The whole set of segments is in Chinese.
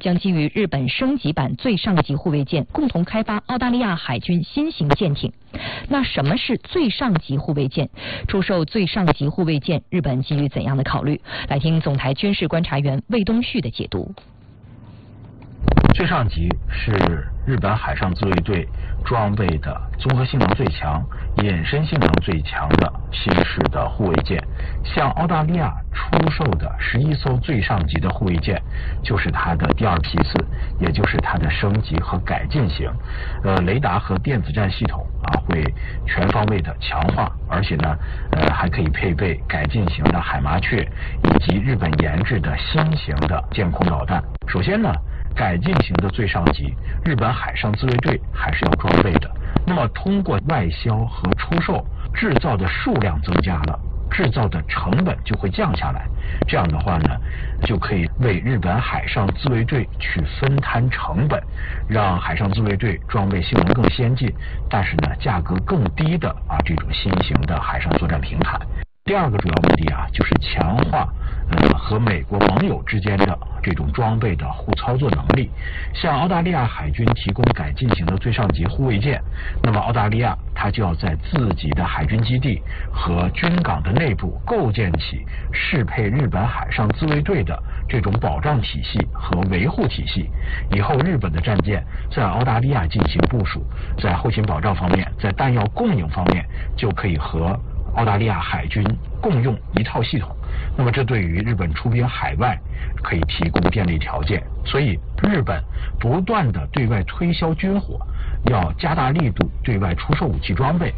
将基于日本升级版最上级护卫舰，共同开发澳大利亚海军新型舰艇。那什么是最上级护卫舰？出售最上级护卫舰，日本基于怎样的考虑？来听总台军事观察员魏东旭的解读。 最上级是日本海上自卫队装备的综合性能最强、衍生性能最强的新式的护卫舰。向澳大利亚出售的11艘最上级的护卫舰，就是它的第二批次，也就是它的升级和改进型。雷达和电子战系统会全方位的强化，而且呢，还可以配备改进型的海麻雀以及日本研制的新型的舰空导弹。首先呢，改进型的最上级，日本海上自卫队还是要装备的。那么通过外销和出售，制造的数量增加了，制造的成本就会降下来。这样的话呢，就可以为日本海上自卫队去分摊成本，让海上自卫队装备性能更先进，但是呢价格更低的这种新型的海上作战平台。第二个主要目的就是强化和美国盟友之间的这种装备的互操作能力。向澳大利亚海军提供改进型的最上级护卫舰，那么澳大利亚它就要在自己的海军基地和军港的内部构建起适配日本海上自卫队的这种保障体系和维护体系。以后日本的战舰在澳大利亚进行部署，在后勤保障方面，在弹药供应方面，就可以和澳大利亚海军共用一套系统。那么这对于日本出兵海外可以提供便利条件。所以日本不断的对外推销军火，要加大力度对外出售武器装备。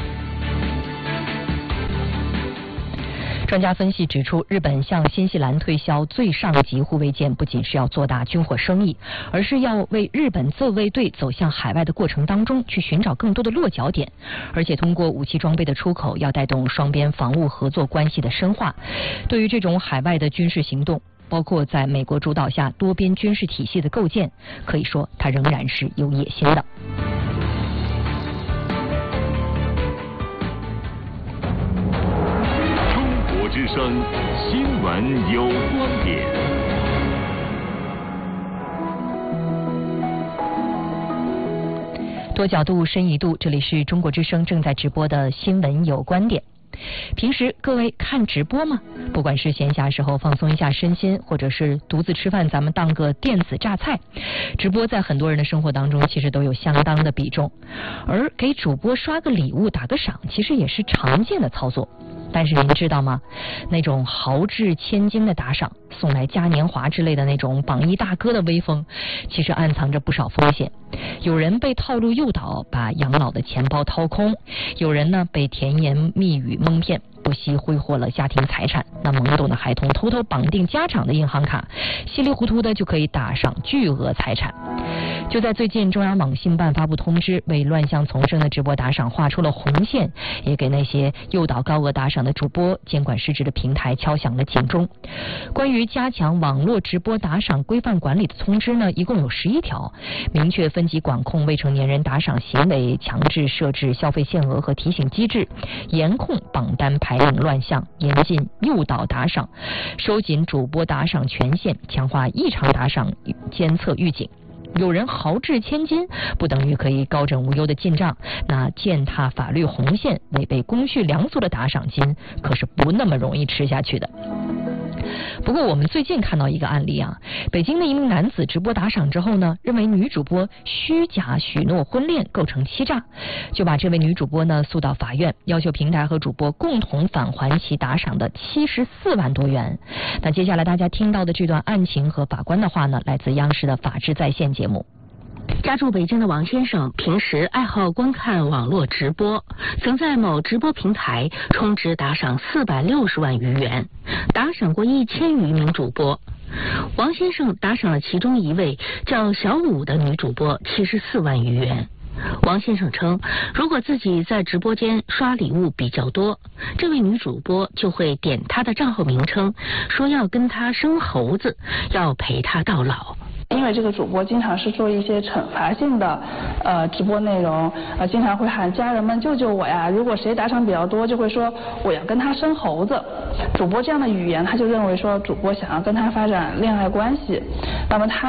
专家分析指出，日本向新西兰推销最上级护卫舰，不仅是要做大军火生意，而是要为日本自卫队走向海外的过程当中去寻找更多的落脚点，而且通过武器装备的出口，要带动双边防务合作关系的深化。对于这种海外的军事行动，包括在美国主导下多边军事体系的构建，可以说它仍然是有野心的。 之声新闻有观点。 多角度深一度，这里是中国之声正在直播的新闻有观点。平时各位看直播吗？不管是闲暇时候放松一下身心，或者是独自吃饭，咱们当个电子榨菜，直播在很多人的生活当中其实都有相当的比重。而给主播刷个礼物打个赏，其实也是常见的操作。但是您知道吗？那种豪掷千金的打赏，送来嘉年华之类的那种榜一大哥的威风，其实暗藏着不少风险。有人被套路诱导，把养老的钱包掏空；有人呢被甜言蜜语蒙骗，不惜挥霍了家庭财产。那懵懂的孩童偷偷绑定家长的银行卡，稀里糊涂的就可以打上巨额财产。就在最近，中央网信办发布通知，为乱象丛生的直播打赏画出了红线，也给那些诱导高额打赏的主播、监管失职的平台敲响了警钟。关于加强网络直播打赏规范管理的通知呢，一共有11条，明确分级管控未成年人打赏行为，强制设置消费限额和提醒机制，严控榜单排领乱象，严禁诱导打赏，收紧主播打赏权限，强化异常打赏监测预警。有人豪掷千金，不等于可以高枕无忧的进账。那践踏法律红线、违背公序良俗的打赏金，可是不那么容易吃下去的。不过我们最近看到一个案例北京的一名男子直播打赏之后呢，认为女主播虚假许诺婚恋构成欺诈，就把这位女主播呢诉到法院，要求平台和主播共同返还其打赏的74万多元。那接下来大家听到的这段案情和法官的话呢，来自央视的法治在线节目。 家住北京的王先生平时爱好观看网络直播，曾在某直播平台充值打赏460万余元，打赏过1000余名主播。王先生打赏了其中一位叫小武的女主播74万余元。王先生称，如果自己在直播间刷礼物比较多，这位女主播就会点他的账号名称，说要跟他生猴子，要陪他到老。 因为这个主播经常是做一些惩罚性的直播内容，经常会喊家人们救救我呀，如果谁打赏比较多就会说我要跟他生猴子。主播这样的语言，他就认为说主播想要跟他发展恋爱关系，那么他